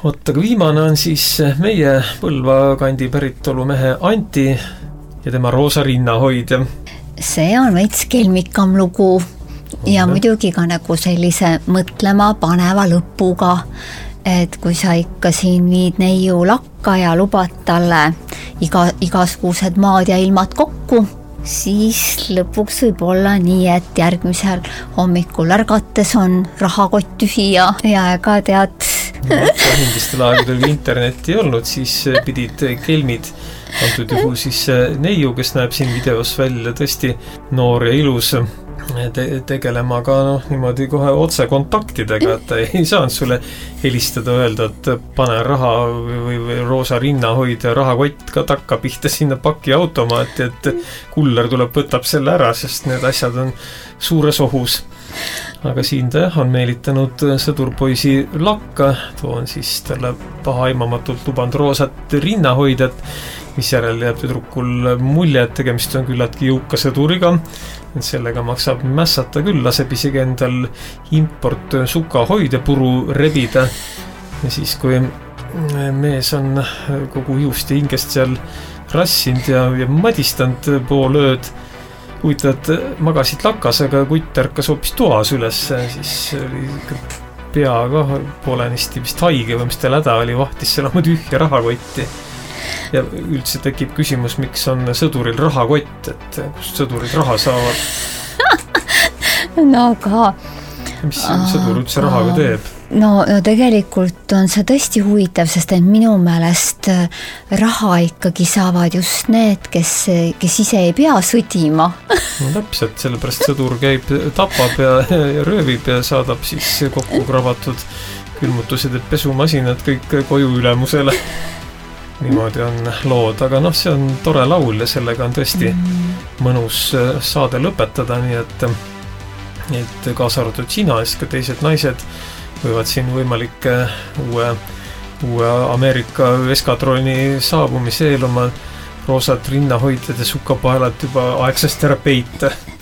Oot, aga viimane on siis meie Põlva kandi päritolu mehe Anti ja tema roosa rinnahoidja. See on veits kelmikam lugu ja muidugi ka nagu sellise mõtlema paneva lõpuga, et kui sa ikka siin viid neiu lakka ja lubad talle igasugused maad ja ilmad kokku, siis lõpuks võib olla nii, et järgmisel hommikul ärgates on rahakott tühi ja ega tead... Endistel aegadel internetti ei olnud, siis pidid kelmid, antud juhul siis neiu, kes näeb siin videos välja tõesti noor ja ilus, tegelema ka niimoodi kohe otse kontaktidega, et ei saanud sulle helistada, öelda, et pane raha või roosa rinnahoidja rahakott ka takka pihta sinna pakiautomaati, et kuller tuleb, võtab selle ära, sest need asjad on suures ohus. Aga siin ta on meelitanud sõdurpoisi lakka, too on siis talle pahaimamatult lubanud roosat rinnahoidjat, mis järel jääb tüdrukul mulje, et tegemist on küllaltki jõuka sõduriga, et sellega maksab mässata küll, laseb isegi endal import sukahoidja puru rebida ja siis, kui mees on kogu ihust ja hingest seal rassinud ja madistanud pool ööd, huvitavad magasid lakas, aga kutt ärkas hoopis toas üles, siis oli pea ka poolenisti vist haige või mis tal häda oli, vahtis seal oma tühja rahakotti. Ja üldse tekib küsimus, miks on sõduril rahakott, et kust sõdurid raha saavad? No aga... Mis sõdur üldse rahaga teeb? No tegelikult on see tõesti huvitav, sest et minu meelest raha ikkagi saavad just need, kes ise ei pea sõdima. No täpselt, sellepärast sõdur käib, tapab ja röövib ja saadab siis kokku kravatud külmutused ja pesumasinad kõik koju ülemusele. Niimoodi on lood, aga see on tore laul ja sellega on tõesti mõnus saade lõpetada, nii et kaasa arvatud sina ja ka teised naised võivad siin võimalik uue Ameerika eskadroni saabumise eel oma roosat rinnahoidjad ja sukapaelad juba aegsast ära peita.